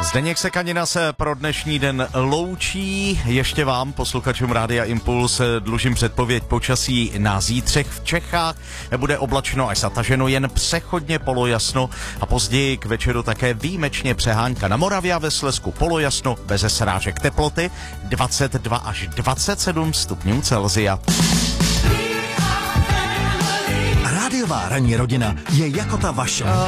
Zdeněk Sekanina se pro dnešní den loučí. Ještě vám, posluchačům Rádia Impuls, dlužím předpověď počasí na zítřek v Čechách. Bude oblačno až zataženo, jen přechodně polojasno a později k večeru také výjimečně přehánka. Na Moravě a ve Slezsku polojasno, beze srážek, teploty 22 až 27 stupňů Celsia. Rádiová ranní rodina je jako ta vaše.